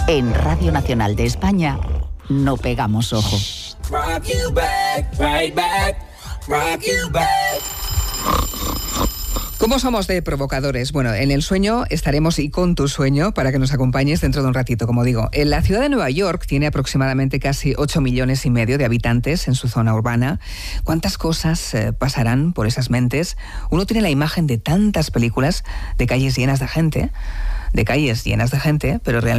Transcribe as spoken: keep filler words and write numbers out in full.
En Radio Nacional de España no pegamos ojo. Rock you back, right back, rock you back. ¿Cómo somos de provocadores? Bueno, en el sueño estaremos y con tu sueño para que nos acompañes dentro de un ratito, como digo. En la ciudad de Nueva York tiene aproximadamente casi ocho millones y medio de habitantes en su zona urbana. ¿Cuántas cosas eh, pasarán por esas mentes? Uno tiene la imagen de tantas películas de calles llenas de gente, de calles llenas de gente, pero realmente